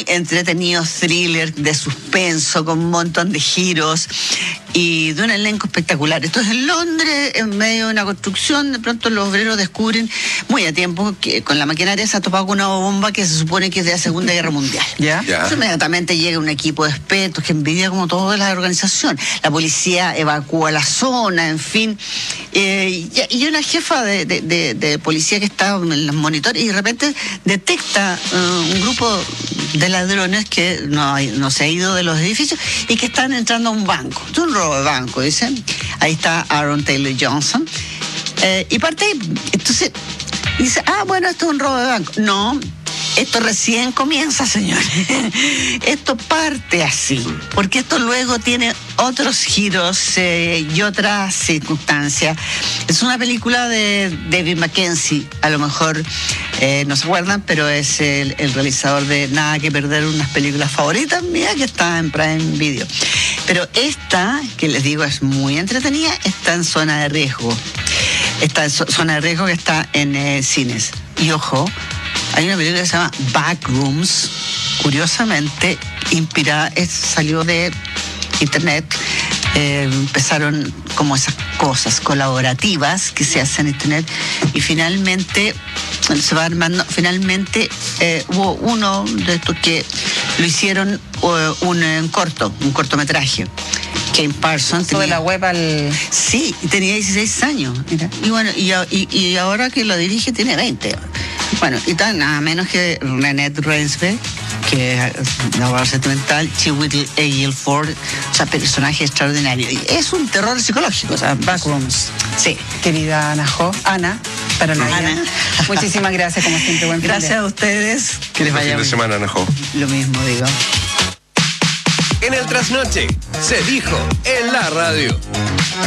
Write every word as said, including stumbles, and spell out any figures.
entretenido thriller de suspenso con un montón de giros y de un elenco espectacular. Esto es en Londres, en medio de una construcción. De pronto los obreros descubren muy a tiempo que con la maquinaria se ha topado con una bomba que se supone que es de la Segunda Guerra Mundial. ¿Ya? Yeah. Entonces, inmediatamente llega un equipo de expertos que envidia como toda la organización. La policía evacúa la zona, en fin. Eh, y, y una jefa de, de, de, de policía que está en los monitores y de repente detecta uh, un grupo de ladrones que no, hay, no se ha ido de los edificios y que están entrando a un banco. Es un robo de banco, dicen. Ahí está Aaron Taylor Johnson. Eh, y parte, entonces, dice, ah, bueno, esto es un robo de banco. No, esto recién comienza, señores. Esto parte así, porque esto luego tiene otros giros eh, y otras circunstancias. Es una película de David Mackenzie, a lo mejor eh, no se acuerdan, pero es el, el realizador de Nada que Perder, unas películas favoritas mías que está en Prime Video. Pero esta, que les digo, es muy entretenida, está en Zona de Riesgo. Está en Zona de Riesgo que está en eh, cines. Y ojo, hay una película que se llama Backrooms, curiosamente inspirada, es, salió de internet. Eh, empezaron como esas cosas colaborativas que se hacen en internet y finalmente se va armando, finalmente eh, hubo uno de estos que lo hicieron uh, un, un corto, un cortometraje. Kane Parsons tenía, de la web al... Sí, tenía dieciséis años. Mira. Y bueno, y, y, y ahora que lo dirige tiene veinte. Bueno, y tal, nada menos que Renette Reinsve, que es una obra sentimental, Chiwetel Ejiofor, o sea, personaje extraordinario. Y es un terror psicológico, o sea, Backrooms. Sí. Querida Ana Jo, Ana, para la Ana. Muchísimas gracias, como siempre, buen fin de. Gracias a ustedes. Que les vaya bien. Fin de semana, Ana Jo. Lo mismo, digo. En el trasnoche se dijo en la radio.